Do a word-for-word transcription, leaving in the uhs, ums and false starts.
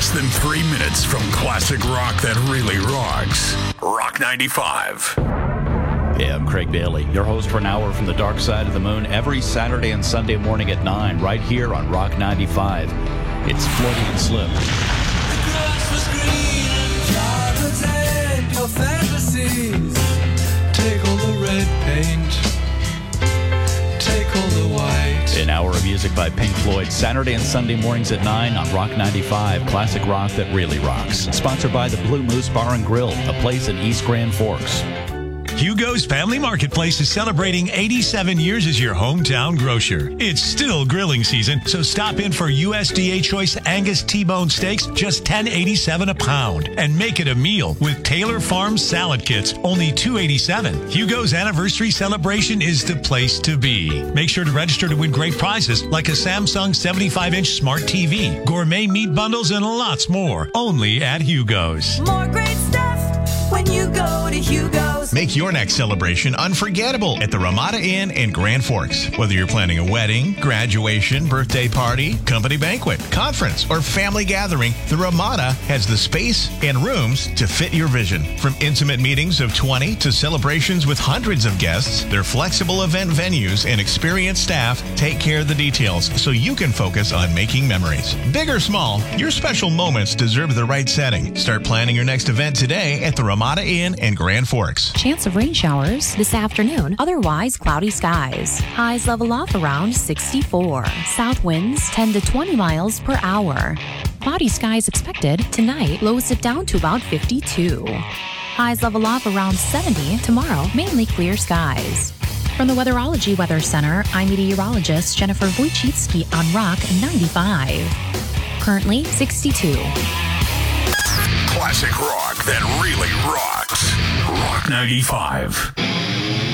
less than three minutes from classic rock that really rocks. Rock ninety-five. Yeah, I'm Craig Daly, your host for an hour from the dark side of the moon every Saturday and Sunday morning at nine, right here on Rock ninety-five. It's Freudian Slip. The grass was green and flowers and your fantasies. Take all the red paint, take all the white. An hour of music by Pink Floyd, Saturday and Sunday mornings at nine on Rock ninety-five, classic rock that really rocks. Sponsored by the Blue Moose Bar and Grill, a place in East Grand Forks. Hugo's Family Marketplace is celebrating eighty-seven years as your hometown grocer. It's still grilling season, so stop in for U S D A Choice Angus T-bone steaks, just ten eighty-seven a pound. And make it a meal with Taylor Farms salad kits, only two eighty-seven. Hugo's anniversary celebration is the place to be. Make sure to register to win great prizes like a Samsung seventy-five inch smart T V, gourmet meat bundles, and lots more. Only at Hugo's. More great stuff when you go to Hugo's. Make your next celebration unforgettable at the Ramada Inn in Grand Forks. Whether you're planning a wedding, graduation, birthday party, company banquet, conference, or family gathering, the Ramada has the space and rooms to fit your vision. From intimate meetings of twenty to celebrations with hundreds of guests, their flexible event venues and experienced staff take care of the details so you can focus on making memories. Big or small, your special moments deserve the right setting. Start planning your next event today at the Ramada Inn in Grand Forks. Chance of rain showers this afternoon. Otherwise, cloudy skies. Highs level off around sixty-four. South winds ten to twenty miles per hour. Cloudy skies expected tonight. Lows dip down to about fifty-two. Highs level off around seventy tomorrow. Mainly clear skies. From the Weatherology Weather Center, I'm meteorologist Jennifer Wojcicki on Rock ninety-five. Currently sixty-two. Classic rock that really rocks. Rock ninety-five.